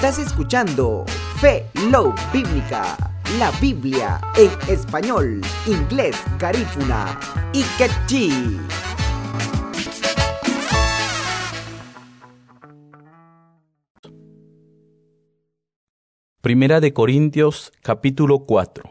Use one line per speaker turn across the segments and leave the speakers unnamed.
Estás escuchando Fe Love Bíblica, la Biblia en español, inglés, garífuna y quechí.
Primera de Corintios, capítulo 4.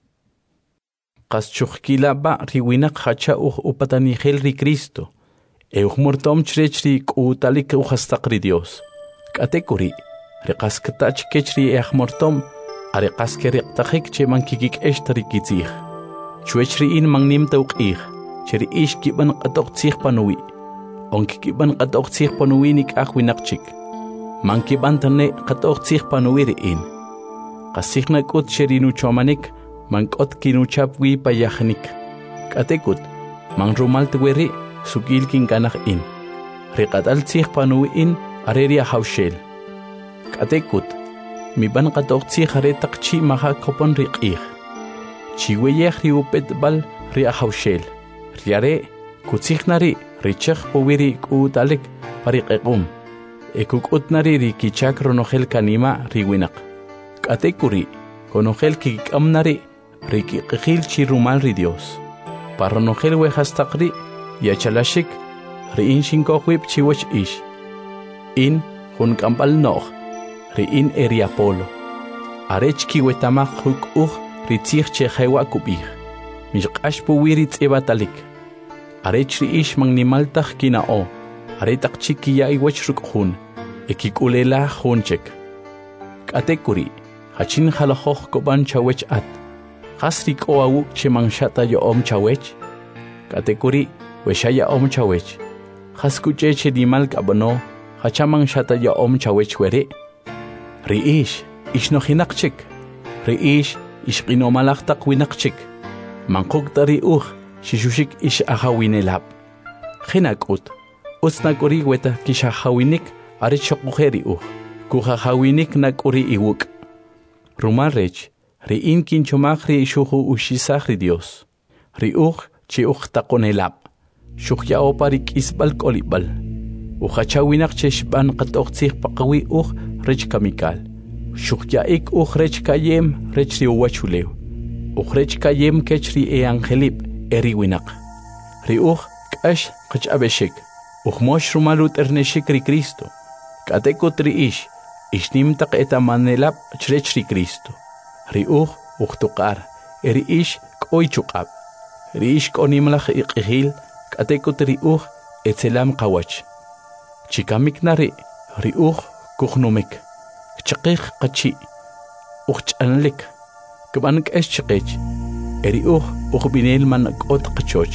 Qaschuqkilaba riwinak hacha upatanigel ri Cristo. Murtom chrechri utalik uhastaqri Dios. Katekuri, reqaskatach kechri murtom, areqaskeriqtajik cheman kikik eshtari kitzih. Chuechri in mangnim tauqih, cheri ish kiban qatoqtzih panui. Onkikiban qatoqtzih panui nik ahwinakchik. Mankiban tane qatoqtzih panui in. Qasihnak ut sherinu chomanik, mankot kinuchapwi payahnik. Katekut, mangrumal tweri, sugil kinkanah in. Riqatal tzih panui in, areria haushel. Katekut, miban qatoqtzih aretaqchi maha kopon riqih. Chiweyeh riupet bal ria haushel. Riare, kutsihnari, richach powiri kuutalik pariqequm. Ekukutnari rikichak ronohel kanima riwinak. Katekuri, konogel kikamnari, rikiqil chirumal ri Dios. Paronogel wehastaqri, yachalashik, riin shinkohwip chiwach ish. In, hunkampal noh, riin eriapolo. Arech kiwetamak huk ritzich chehewa kubih. Mishqash puwiri tsebatalik. Arech riish mangnimaltach kinao. Aretak chikiya iwach rukhun, ekikulela hunchek. Katekuri, hachin halahoch koban chawech at. Hasrik oawuk chemangshata yoom chawech. Katekuri, weshaya om chawech. Haskucheche dimal kabano, hachamang shata yoom chawech were. Riish, ishnohinakchik. Riish, ishqinomalachtak winakchik. Mankugtari shishushik ish ahawinelab. Hinakut. Usnakuri weta kishahawinik arichokujeri kuhahawinik nakuri iwuk. Rumarech, riin kinchomagri shuhu ushisagri Dios. Riuch chiuch takonelab. Shukhya oparik isbal kolibal. Uhachawinak cheshban katoxih pakawi rech kamikal. Shukhya ik rech kayem rech riuwachulew. Rech kayem kechri angelip eriwinak. Riuch kash kachabeshik. Mosh rumalut erneshikri Cristo. Katekot riish, ishnimtak etamanelab chrechri Cristo. Riuch uchtukar, riish koichukab. Riish konimlach iqihil, katekot riuch etzelam kawach. Chikamik nari, riuch kuchnumik. Chakich kachi, uchanlik. Kabanak eschakech. Riuch uchbinel man kot kachoch.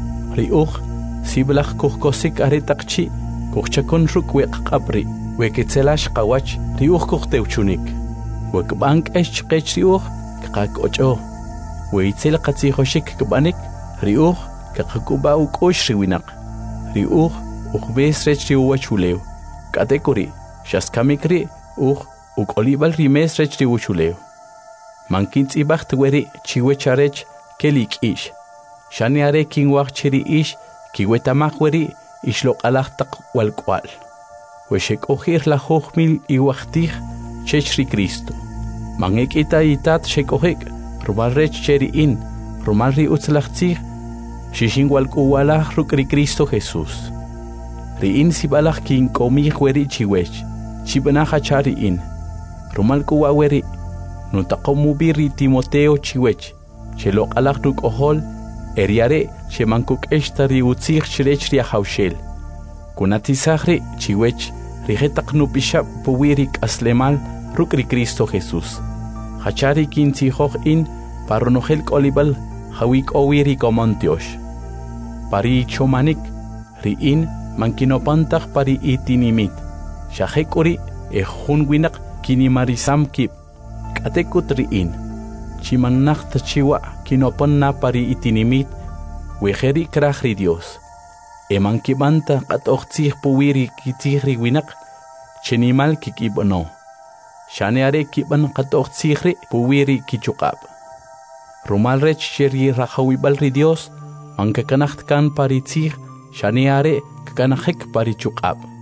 Riuch Siblach kuhkosik aretakchi, kuhchakon rukwek qabri, weketselash qawach, riuch kuhteuchunik. Wekbank eschkech riuch, kak ocho. Weitzel katzihoshik kbanik, riuch, kakakuba ukosh riwinak. Riuch, ukbes rech riuwachulew. Katekuri, shaskamikri, ukolibal rimes rech riuchulew. Mankintz ibacht weri chiwecharech kelik ish. Shaniare kinwach chiri ish, Kiwetamakweri ishlok alachtak walkwal. Weshek ohir la hochmil iwachtich chechri Cristo. Mangekita itat shekohek, rumalrech cheri in, rumalri utzlachtzich, shishin walkuwalach rukri Cristo Jesús. Riin sibalach kin komich weri chiwech, chibanacha chari in. Rumalkuwa weri, nutakomubiri Timoteo chiwech, chelok alach ruk ohol, Eriare, Shemankuk eshtari utzich chrechri haushel. Kunatisahri, chiwech, rigetak nupishap puwirik aslemal, rukri Cristo Jesús. Hachari kintihoch in, paronogel kolibal, hawik owiri komontiosh. Pari chomanik, riin, mankinopantach pari itinimit. Shahekuri, ejunwinak kinimarisam kip. Katekut riin. Chimanachta chiwa kinoponna pari itinimit, wejeri krahri Dios. Emankibanta katochtzih puwiri kitihri winak, chenimal kikibono. Shaneare kiban katochtzihri puwiri kichukab. Rumalrech sheri rahawibal Dios, ankakanachtkan pari tzih, shaneare kakanahek pari chukab.